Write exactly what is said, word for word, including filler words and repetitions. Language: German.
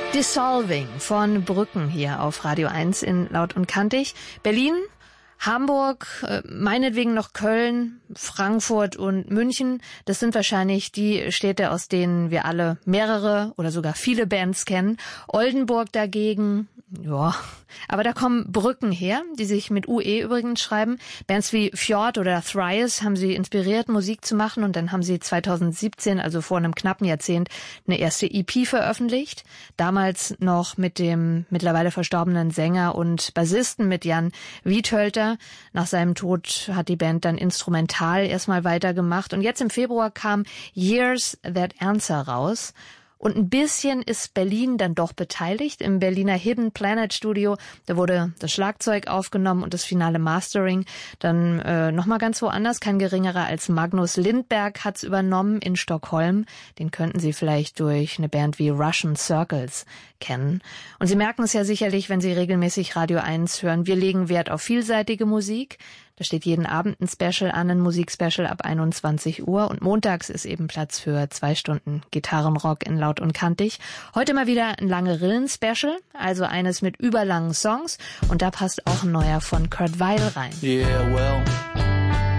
Dissolving von Brücken hier auf Radio eins in Laut und Kantig. Berlin, Hamburg, meinetwegen noch Köln, Frankfurt und München. Das sind wahrscheinlich die Städte, aus denen wir alle mehrere oder sogar viele Bands kennen. Oldenburg dagegen, ja, aber da kommen Brücken her, die sich mit U E übrigens schreiben. Bands wie Fjord oder Thrice haben sie inspiriert, Musik zu machen, und dann haben sie zweitausendsiebzehn, also vor einem knappen Jahrzehnt, eine erste E P veröffentlicht. Damals noch mit dem mittlerweile verstorbenen Sänger und Bassisten, mit Jan Wiethölter. Nach seinem Tod hat die Band dann instrumental erstmal weitergemacht, und jetzt im Februar kam Years That Answer raus. Und ein bisschen ist Berlin dann doch beteiligt. Im Berliner Hidden Planet Studio, da wurde das Schlagzeug aufgenommen und das finale Mastering dann äh, nochmal ganz woanders. Kein geringerer als Magnus Lindberg hat's übernommen in Stockholm. Den könnten Sie vielleicht durch eine Band wie Russian Circles kennen. Und Sie merken es ja sicherlich, wenn Sie regelmäßig Radio eins hören. Wir legen Wert auf vielseitige Musik. Da steht jeden Abend ein Special an, ein Musikspecial ab einundzwanzig Uhr. Und montags ist eben Platz für zwei Stunden Gitarrenrock in Laut und Kantig. Heute mal wieder ein Lange-Rillen-Special, also eines mit überlangen Songs. Und da passt auch ein neuer von Kurt Weill rein. Yeah, well,